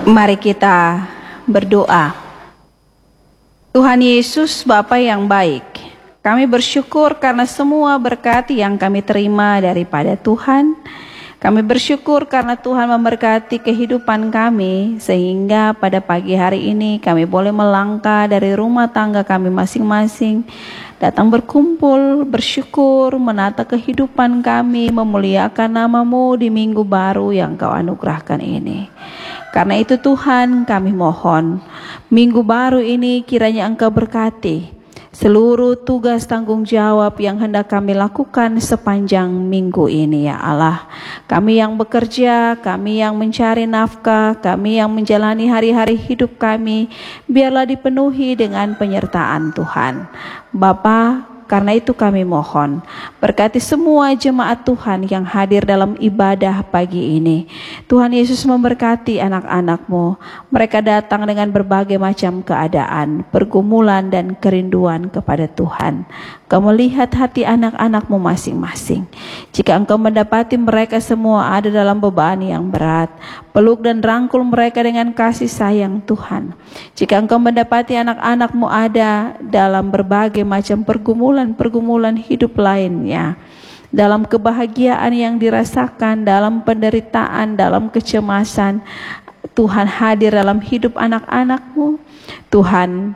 Mari kita berdoa. Tuhan Yesus, Bapa yang baik, kami bersyukur karena semua berkat yang kami terima daripada Tuhan. Kami bersyukur karena Tuhan memberkati kehidupan kami, sehingga pada pagi hari ini kami boleh melangkah dari rumah tangga kami masing-masing, datang berkumpul, bersyukur, menata kehidupan kami, memuliakan nama-Mu di minggu baru yang Kau anugerahkan ini. Karena itu Tuhan, kami mohon, minggu baru ini kiranya Engkau berkati seluruh tugas tanggung jawab yang hendak kami lakukan sepanjang minggu ini, ya Allah. Kami yang bekerja, kami yang mencari nafkah, kami yang menjalani hari-hari hidup kami, biarlah dipenuhi dengan penyertaan Tuhan. Bapa, karena itu kami mohon, berkati semua jemaat Tuhan yang hadir dalam ibadah pagi ini. Tuhan Yesus memberkati anak-anak-Mu. Mereka datang dengan berbagai macam keadaan, pergumulan dan kerinduan kepada Tuhan. Kau melihat hati anak-anak-Mu masing-masing. Jika Engkau mendapati mereka semua ada dalam beban yang berat, peluk dan rangkul mereka dengan kasih sayang Tuhan. Jika Engkau mendapati anak-anak-Mu ada dalam berbagai macam pergumulan hidup lainnya, dalam kebahagiaan yang dirasakan, dalam penderitaan, dalam kecemasan, Tuhan hadir dalam hidup anak-anak-Mu. Tuhan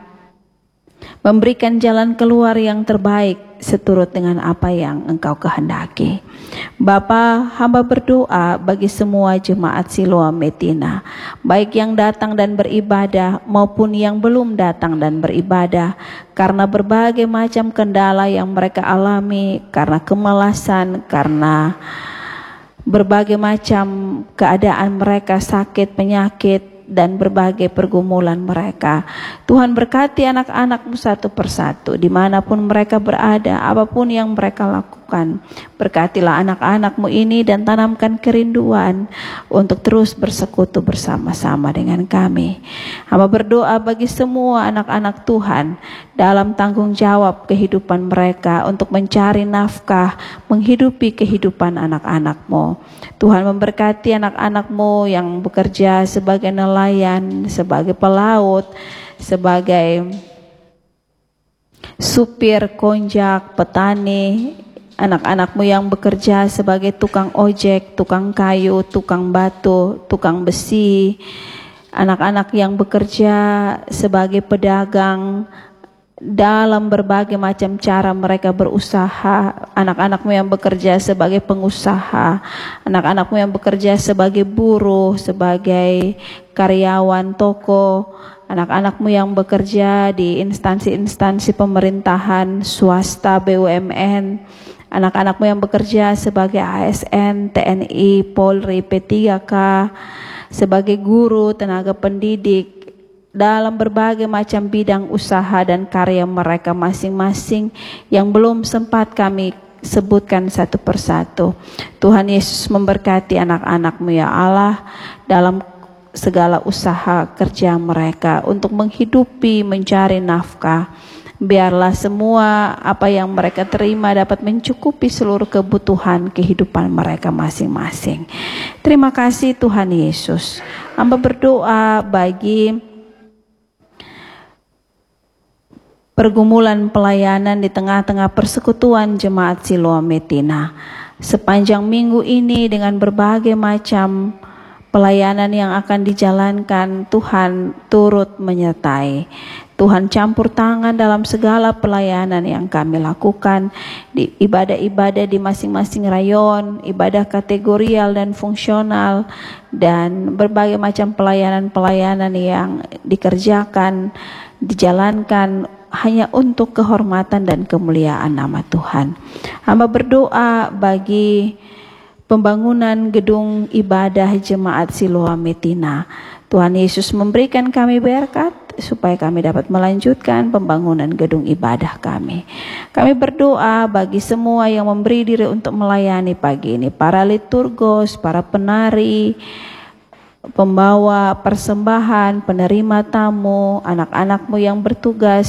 memberikan jalan keluar yang terbaik seturut dengan apa yang Engkau kehendaki. Bapa, hamba berdoa bagi semua jemaat Siloam Metina, baik yang datang dan beribadah maupun yang belum datang dan beribadah, karena berbagai macam kendala yang mereka alami, karena kemalasan, karena berbagai macam keadaan mereka, sakit, penyakit, dan berbagai pergumulan mereka. Tuhan berkati anak-anak-Mu satu persatu, dimanapun mereka berada, apapun yang mereka lakukan. Berkatilah anak-anak-Mu ini dan tanamkan kerinduan untuk terus bersekutu bersama-sama dengan kami. Hamba berdoa bagi semua anak-anak Tuhan dalam tanggung jawab kehidupan mereka untuk mencari nafkah, menghidupi kehidupan anak-anak-Mu. Tuhan memberkati anak-anak-Mu yang bekerja sebagai nelayan, sebagai pelaut, sebagai supir konjak, petani, anak-anak-Mu yang bekerja sebagai tukang ojek, tukang kayu, tukang batu, tukang besi, anak-anak yang bekerja sebagai pedagang, dalam berbagai macam cara mereka berusaha, anak-anak-Mu yang bekerja sebagai pengusaha, anak-anak-Mu yang bekerja sebagai buruh, sebagai karyawan toko, anak-anak-Mu yang bekerja di instansi-instansi pemerintahan, swasta, BUMN, anak-anak-Mu yang bekerja sebagai ASN, TNI, Polri, P3K, sebagai guru, tenaga pendidik, dalam berbagai macam bidang usaha dan karya mereka masing-masing yang belum sempat kami sebutkan satu persatu. Tuhan Yesus memberkati anak-anak-Mu, ya Allah, dalam segala usaha kerja mereka untuk menghidupi, mencari nafkah. Biarlah semua apa yang mereka terima dapat mencukupi seluruh kebutuhan kehidupan mereka masing-masing. Terima kasih Tuhan Yesus. Hamba berdoa bagi pergumulan pelayanan di tengah-tengah persekutuan jemaat Siloam Metina. Sepanjang minggu ini dengan berbagai macam pelayanan yang akan dijalankan, Tuhan turut menyertai. Tuhan campur tangan dalam segala pelayanan yang kami lakukan, di ibadah-ibadah di masing-masing rayon, ibadah kategorial dan fungsional, dan berbagai macam pelayanan-pelayanan yang dikerjakan, dijalankan hanya untuk kehormatan dan kemuliaan nama Tuhan. Hamba berdoa bagi pembangunan gedung ibadah jemaat Siloam Metina. Tuhan Yesus memberikan kami berkat supaya kami dapat melanjutkan pembangunan gedung ibadah kami. Kami berdoa bagi semua yang memberi diri untuk melayani pagi ini, para liturgos, para penari, pembawa persembahan, penerima tamu, anak-anak-Mu yang bertugas